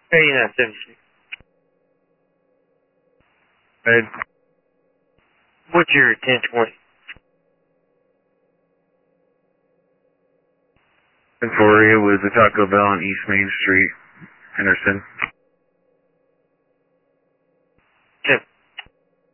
3976. Ed, What's your 1020? 1040 was the Taco Bell on East Main Street, Henderson.